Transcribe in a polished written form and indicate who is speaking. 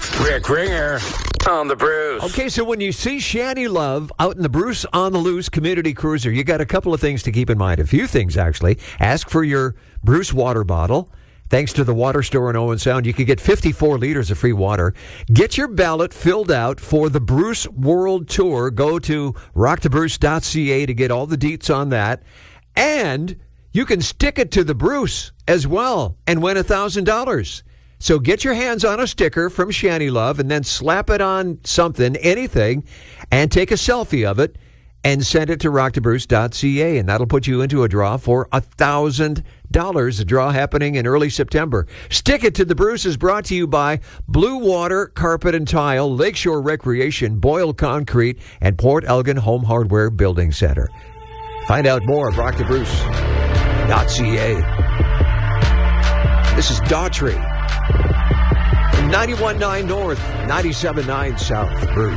Speaker 1: Rick Ringer on the Bruce.
Speaker 2: Okay, so when you see Shanny Love out in the Bruce on the Loose community cruiser, you got a couple of things to keep in mind. A few things, actually. Ask for your Bruce water bottle. Thanks to the water store in Owen Sound, you can get 54 liters of free water. Get your ballot filled out for the Bruce World Tour. Go to rockthebruce.ca to get all the deets on that. And you can stick it to the Bruce as well and win $1,000. So get your hands on a sticker from Shanny Love and then slap it on something, anything, and take a selfie of it and send it to rockthebruce.ca, and that'll put you into a draw for $1,000. A draw happening in early September. Stick It to the Bruce is brought to you by Blue Water Carpet and Tile, Lakeshore Recreation, Boyle Concrete, and Port Elgin Home Hardware Building Center. Find out more at rockthebruce.ca. This is Daughtry. 91.9 North, 97.9 South, Bruce.